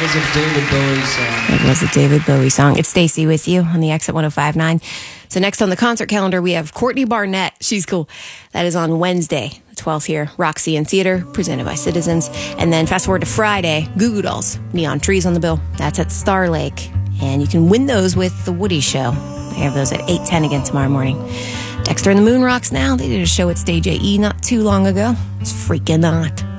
was a David Bowie song. It was a David Bowie song. It's Stacy with you on the X at 105.9. So next on the concert calendar, we have Courtney Barnett. She's cool. That is on Wednesday, the 12th here, Roxy and Theater, presented by Citizens. And then fast forward to Friday, Goo Goo Dolls, Neon Trees on the bill. That's at Star Lake. And you can win those with The Woody Show. They have those at 8:10 again tomorrow morning. Dexter and the Moon Rocks now. They did a show at Stage AE not too long ago. It's freaking hot.